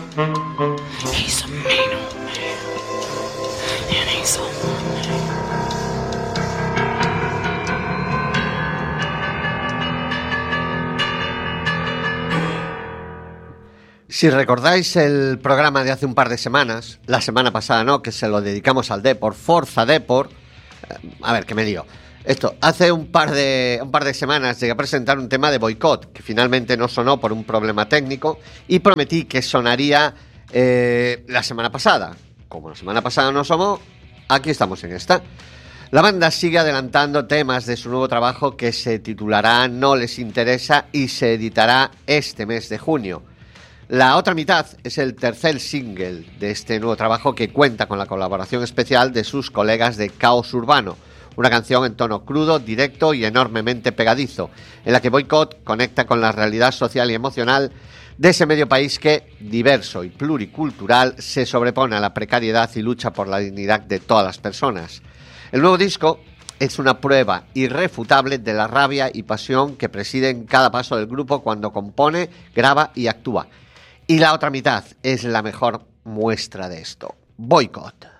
He's a mean old man, and he's a Si recordáis el programa de hace un par de semanas, la semana pasada no, que se lo dedicamos al Depor, Forza Depor, a ver, que me lío. Esto, hace un par de semanas llegué a presentar un tema de boicot, que finalmente no sonó por un problema técnico, y prometí que sonaría la semana pasada. Como la semana pasada no sonó, aquí estamos en esta. La banda sigue adelantando temas de su nuevo trabajo que se titulará No les interesa y se editará este mes de junio. La otra mitad es el tercer single de este nuevo trabajo que cuenta con la colaboración especial de sus colegas de Caos Urbano, una canción en tono crudo, directo y enormemente pegadizo, en la que Boicot conecta con la realidad social y emocional de ese medio país que, diverso y pluricultural, se sobrepone a la precariedad y lucha por la dignidad de todas las personas. El nuevo disco es una prueba irrefutable de la rabia y pasión que presiden cada paso del grupo cuando compone, graba y actúa. Y la otra mitad es la mejor muestra de esto. Boicot.